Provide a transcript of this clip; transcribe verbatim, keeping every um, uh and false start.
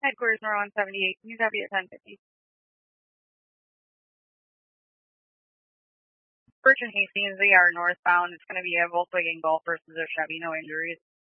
Headquarters Nor one seventy-eight. Can you copy at ten fifty? Birch and Hastings, they are northbound. It's going to be a Volkswagen Golf versus a Chevy, no injuries.